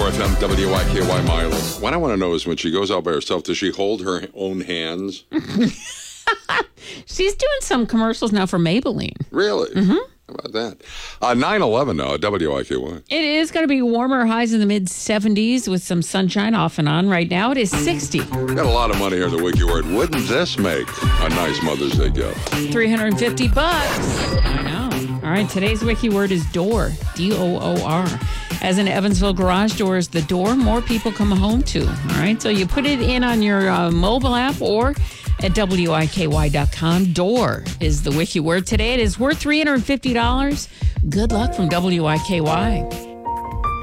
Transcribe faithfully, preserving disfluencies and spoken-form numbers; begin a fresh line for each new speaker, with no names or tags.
F M, W I K Y Milo. What I want to know is when she goes out by herself, does she hold her own hands?
She's doing some commercials now for Maybelline.
Really? Mm-hmm. How about that? Uh, nine eleven now at W I K Y.
It is going to be warmer, highs in the mid seventies with some sunshine off and on. Right now it is sixty.
Got a lot of money here in the Wiki Word. Wouldn't this make a nice Mother's Day gift?
three hundred fifty bucks. I know. All right, today's Wiki Word is door. D O O R. As in Evansville garage door is the door more people come home to. All right, so you put it in on your uh, mobile app or at W I K Y dot com. Door is the Wiki Word. Today it is worth three hundred fifty dollars. Good luck from W I K Y.